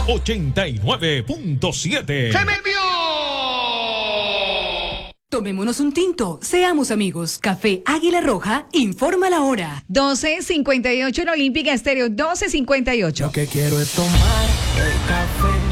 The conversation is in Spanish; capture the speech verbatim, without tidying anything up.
ochenta y nueve punto siete. ¡Se me envió! Tomémonos un tinto, seamos amigos. Café Águila Roja, informa la hora. doce cincuenta y ocho en Olímpica Estéreo, doce cincuenta y ocho. Lo que quiero es tomar el café